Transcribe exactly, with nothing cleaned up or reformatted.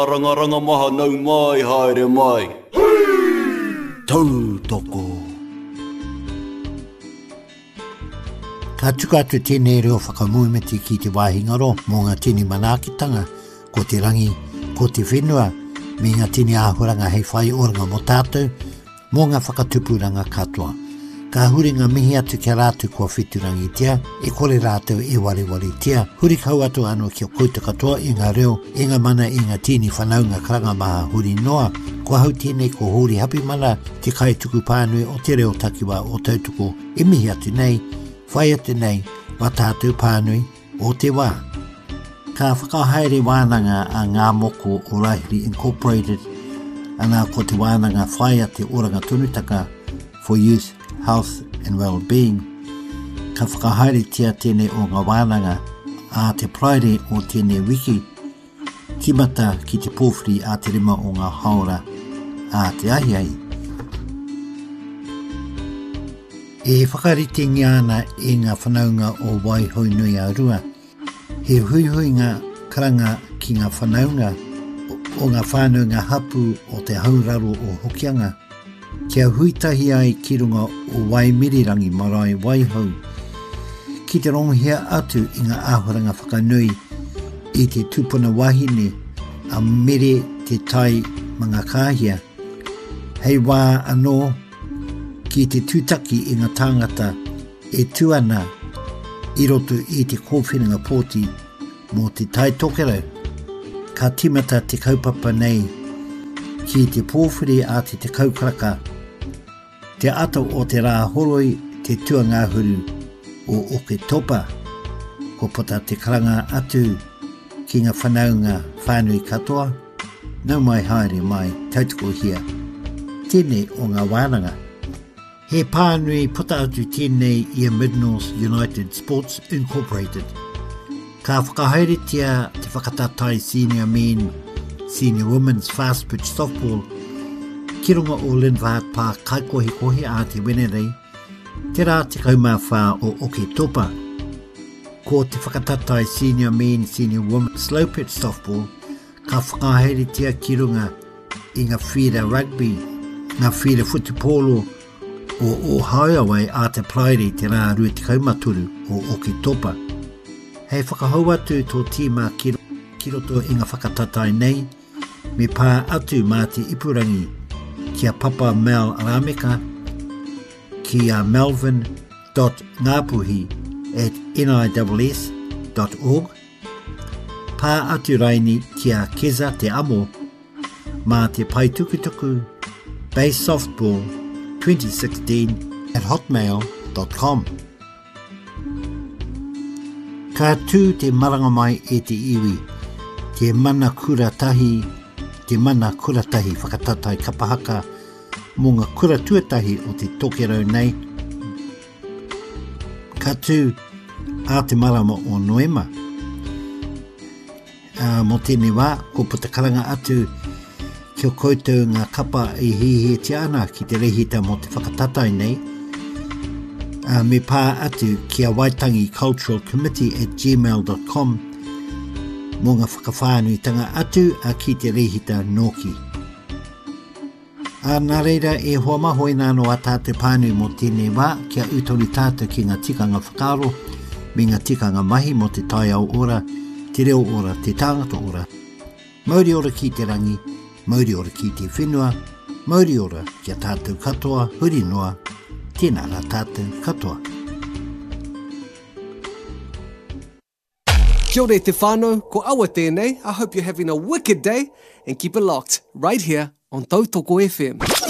Ranga maha nau mai haere mai. Tau toko. Ka tuka atu tēnei reo whakamuimeti ki te wāhingaro mō ngā tini manakitanga, ko te rangi, ko te whenua, me ngā tini āhuranga hei whai oranga mo tātou, mō ngā whakatupuranga katoa. Ka huri ngā mihi atu kia rātu kua whiturangi tia, e kore rātou e wari wari tia, huri kau atu anō kia kouta katoa i ngā reo, e ngā mana i ngā tini whanau ngā karanga maha huri noa, kua hau tēnei ko huri hapi mana te kai tuku pānui o te reo takiwa o tautuko, e mihi atu nei, whai atu nei, wa tātou pānui o te wā. Ka whakahaere wānanga a ngā moko o Raihiri Incorporated, ana ko te wānanga whai ate oranga tunutaka for youth, health and well-being. Ka whakahaere tia tēnei o ngā wānanga a te praere o tēnei wiki, kimata ki te pōwhiri a te rima o ngā haora a te ahiai. E whakarite ngiana e ngā whanaunga o Waihoi Nui a Rua. He huihui ngā karanga ki ngā whanaunga o ngā whānau hapu o te hauraro o Hokianga. Kia huitahi ai ki runga o Waimirirangi marae Waihau. Ki te ronghia atu i ngā āhuranga whakanui i te tupuna wahine a mere te tai mga kāhia. Hei wā anō ki te tūtaki i ngā tāngata e tuana i roto i te kōwhiringa pōti mō te tai tokerau. Ka timata te kaupapa nei ki te pōwhiri a te te kaukaraka. Te ato o te rā horoi te tuangahuru o Oke Topa. Ko pota te karanga atu ki ngā whanaunga whānui katoa. Nau mai haere mai tautoko hia. Tēnei o ngā wānanga. He pānui puta atu tēnei i a Mid-North United Sports Incorporated. Ka whakahaere tia te whakatatai senior men, senior women's fast pitch softball, ki runga o Linvaat Park kaikohi kohi a te Wenerei, te rā te kaumawha o Oke Topa. Ko te whakatatai senior men, senior women's slow pitch softball, ka whakahaere tia ki runga i ngā whira rugby, ngā whira futupolo o Ohio a te praere te rā rua te kaumaturu o Oke Topa. Hei whakahau atu tō tīma ki, ki roto i ngā whakatatai nei, me pā atu mā te ipurangi ki a Papa Mel Arameka, ki a melvin dot ngapuhi at niss dot org, pā atu raini ki a Keza te Amo, mā te paitukutuku Base Softball twenty sixteen at hotmail dot com. Ka tū te maranga mai e te iwi, te mana kura tahi, te mana kura tahi whakatatai kapahaka mō ngā kura tuatahi o te tokerau nei. Ka tū a te marama o Noema. Uh, mō tēnei wā, ko puta karanga atu ki o koutou ngā kapa i hihi te ana ki te rehita mō te whakatatai nei. Uh, me pā atu ki a Waitangi Cultural Committee at gmail dot com mō ngā whakawhānuitanga atu a ki te rehita Noki. A nā reira e hoa mahoi nāno a tātou pānui mō tēnei wā kia utoni tātou ki ngā tikanga whakaro me ngā tikanga mahi mō te tai au ora, te reo ora, te tāngata ora. Mauri ora ki te rangi, mauri ora ki te whenua, mauri ora kia tātou katoa, huri noa, tēnā rā tātou katoa. Kia ora te whānau, ko awa tēnei. I hope you're having a wicked day and keep it locked right here on Tautoko F M.